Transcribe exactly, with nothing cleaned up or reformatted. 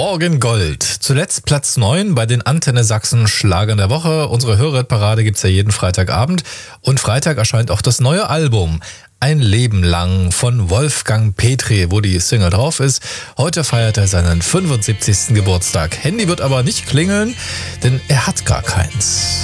Morgengold. Zuletzt Platz neun bei den Antenne Sachsen Schlagern der Woche. Unsere Hörerparade gibt's ja jeden Freitagabend. Und Freitag erscheint auch das neue Album. Ein Leben lang von Wolfgang Petri, wo die Single drauf ist. Heute feiert er seinen fünfundsiebzigsten Geburtstag. Handy wird aber nicht klingeln, denn er hat gar keins.